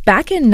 Back in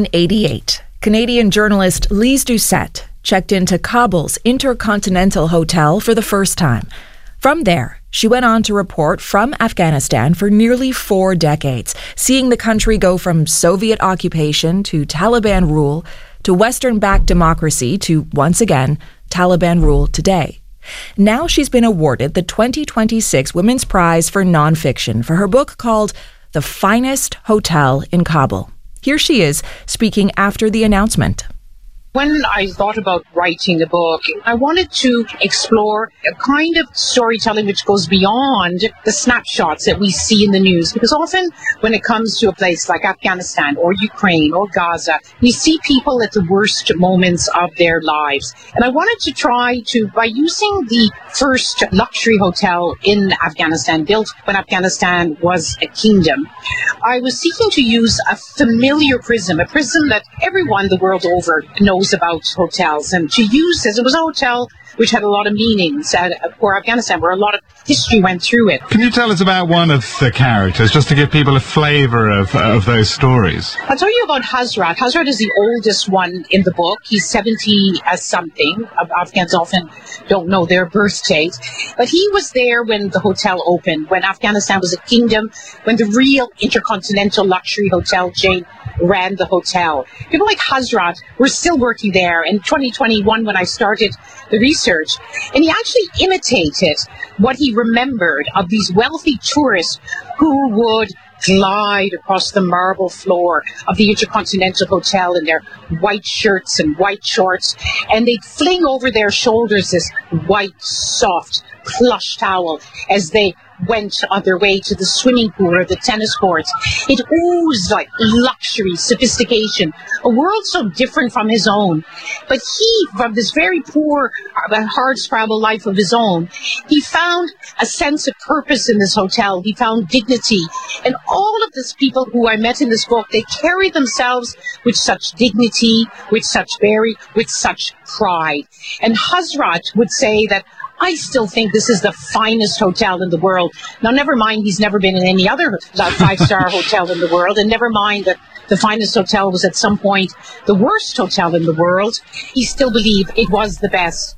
1988, Canadian journalist Lise Doucette checked into Kabul's Intercontinental Hotel for the first time. From there, she went on to report from Afghanistan for nearly 4 decades, seeing the country go from Soviet occupation to Taliban rule to Western-backed democracy to, once again, Taliban rule today. Now she's been awarded the 2026 Women's Prize for Nonfiction for her book called The Finest Hotel in Kabul. Here she is, speaking after the announcement. When I thought about writing a book, I wanted to explore a kind of storytelling which goes beyond the snapshots that we see in the news. Because often when it comes to a place like Afghanistan or Ukraine or Gaza, we see people at the worst moments of their lives. And I wanted to try to, by using the first luxury hotel in Afghanistan, built when Afghanistan was a kingdom, I was seeking to use a familiar prism, a prism that everyone the world over knows about hotels, and to use as it was a hotel which had a lot of meanings for Afghanistan, where a lot of history went through it. Can you tell us about one of the characters, just to give people a flavour of those stories? I'll tell you about Hazrat. Hazrat is the oldest one in the book. He's 70 as something. Afghans often don't know their birth date. But he was there when the hotel opened, when Afghanistan was a kingdom, when the real intercontinental luxury hotel chain ran the hotel. People like Hazrat were still working there in 2021 when I started the research. And he actually imitated what he remembered of these wealthy tourists who would glide across the marble floor of the Intercontinental Hotel in their white shirts and white shorts, and they'd fling over their shoulders this white, soft, plush towel as they went on their way to the swimming pool or the tennis courts. It oozed like luxury, sophistication, a world so different from his own. But he, from this very poor, hard-scrabble life of his own, he found a sense of purpose in this hotel. He found dignity. And all of these people who I met in this book, they carry themselves with such dignity, with such pride. And Hazrat would say that, I still think this is the finest hotel in the world. Now, never mind, he's never been in any other five-star hotel in the world, and never mind that the finest hotel was at some point the worst hotel in the world. He still believed it was the best.